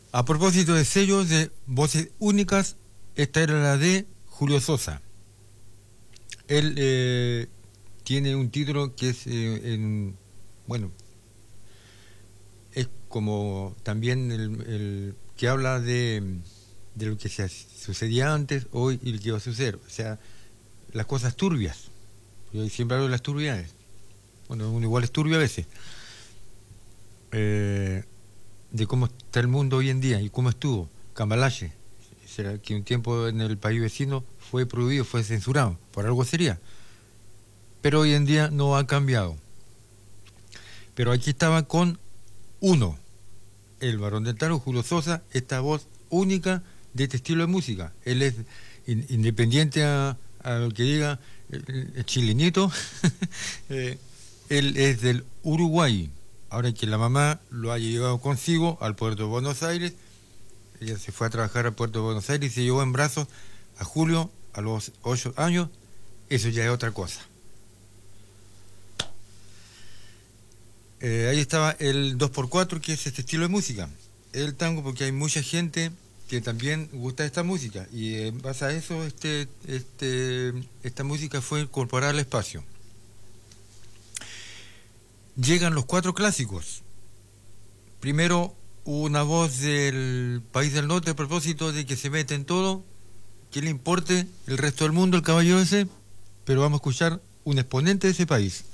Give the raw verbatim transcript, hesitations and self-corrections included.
A propósito de sellos de voces únicas, esta era la de Julio Sosa. Él eh, tiene un título que es, eh, en, bueno, es como también el, el que habla de, de lo que se sucedía antes, hoy y lo que va a suceder. O sea, las cosas turbias. Yo siempre hablo de las turbiedades. Bueno, uno igual es turbio a veces. Eh, de cómo está el mundo hoy en día y cómo estuvo. Cambalache, será que un tiempo en el país vecino fue prohibido, fue censurado, por algo sería. Pero hoy en día no ha cambiado. Pero aquí estaba con uno, el Barón del Taro, Julio Sosa, esta voz única de este estilo de música. Él es in, independiente a, a lo que diga el, el chilenito, eh, él es del Uruguay. Ahora que la mamá lo haya llevado consigo al puerto de Buenos Aires, ella se fue a trabajar al puerto de Buenos Aires y se llevó en brazos a Julio a los ocho años, eso ya es otra cosa. Eh, ahí estaba el dos por cuatro, que es este estilo de música. El tango, porque hay mucha gente que también gusta esta música, y en base a eso este, este, esta música fue incorporada al espacio. Llegan los cuatro clásicos. Primero, una voz del país del norte a propósito de que se mete en todo, que le importe el resto del mundo, el caballo ese, pero vamos a escuchar un exponente de ese país.